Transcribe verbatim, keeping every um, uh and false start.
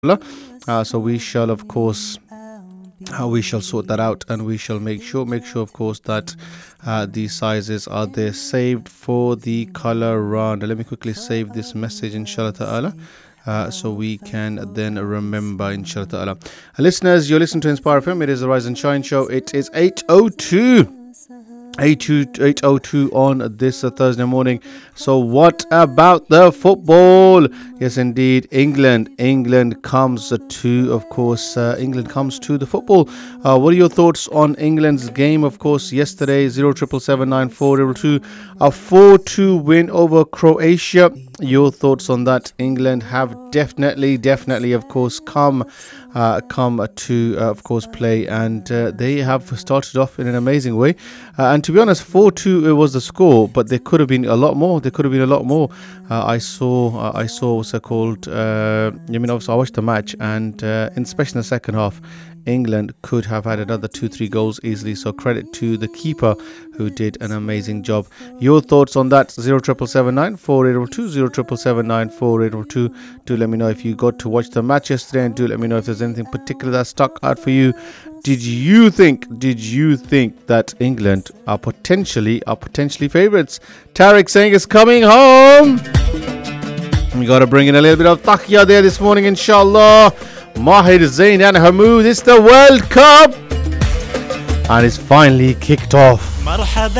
Uh, so we shall, of course, uh, we shall sort that out, and we shall make sure, make sure, of course, that uh, these sizes are there saved for the color run. Let me quickly save this message, inshallah ta'ala. Uh, so we can then remember, inshallah ta'ala. Uh, listeners, you're listening to Inspire F M. It is the Rise and Shine show. It is eight oh two. eight oh two on this uh, Thursday morning. So what about the football? Yes, indeed, England. England comes to, of course, uh, England comes to the football. Uh, what are your thoughts on England's game? Of course, yesterday, zero triple seven nine four zero two, a four two win over Croatia. Your thoughts on that? England have definitely, definitely, of course, come uh, come to, uh, of course, play, and uh, they have started off in an amazing way. Uh, and to be honest, four two it was the score, but there could have been a lot more. There could have been a lot more. Uh, I saw, uh, I saw what's it called? Uh, I mean, obviously, I watched the match, and uh, in especially in the second half, England could have had another two, three goals easily. So credit to the keeper who did an amazing job. Your thoughts on that? Zero triple seven nine four eight zero two, zero triple seven nine four eight zero two. Do let me know if you got to watch the match yesterday, and do let me know if there's anything particular that stuck out for you. Did you think? Did you think that England are potentially are potentially favourites? Tariq saying it's coming home. We got to bring in a little bit of taqiyya there this morning, inshallah. Mahir Zain and Hamoud, it's the World Cup, and it's finally kicked off.